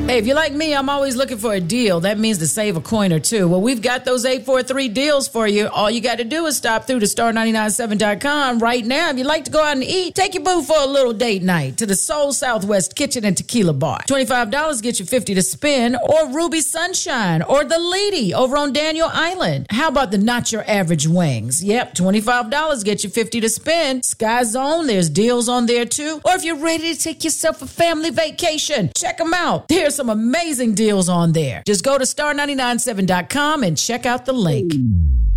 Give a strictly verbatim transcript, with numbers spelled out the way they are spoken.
Hey, if you're like me, I'm always looking for a deal. That means to save a coin or two. Well, we've got those eight four three deals for you. All you got to do is stop through to star nine nine seven dot com right now. If you'd like to go out and eat, take your boo for a little date night to the Soul Southwest Kitchen and Tequila Bar. twenty-five dollars gets you fifty to spin, or Ruby Sunshine, or The Lady over on Daniel Island. How about the Not Your Average Wings? Yep, twenty-five dollars gets you fifty to spin. Sky Zone, there's deals on there too. Or if you're ready to take yourself a family vacation, check them out. There's some amazing deals on there. Just go to star nine nine seven dot com and check out the link.